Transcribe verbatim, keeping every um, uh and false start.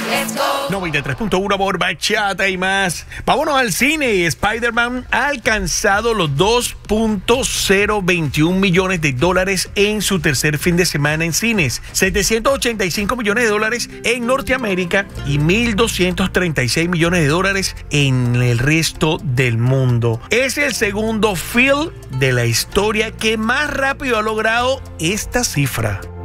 noventa y tres punto uno por Bachata y más. Vámonos al cine. Spider-Man ha alcanzado los dos punto cero veintiún millones de dólares en su tercer fin de semana en cines, setecientos ochenta y cinco millones de dólares en Norteamérica y mil doscientos treinta y seis millones de dólares en el resto del mundo. Es el segundo film de la historia que más rápido ha logrado esta cifra.